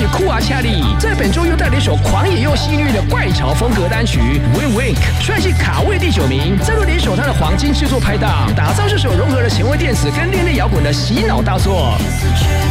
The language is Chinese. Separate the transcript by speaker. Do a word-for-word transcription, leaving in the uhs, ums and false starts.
Speaker 1: 酷啊恰利，在本周又带来一首狂野又戏谑的怪潮风格单曲 Wink Wink， 帅气卡位第九名，再度联手他的黄金制作拍档，打造这首融合了前卫电子跟另类摇滚的洗脑大作。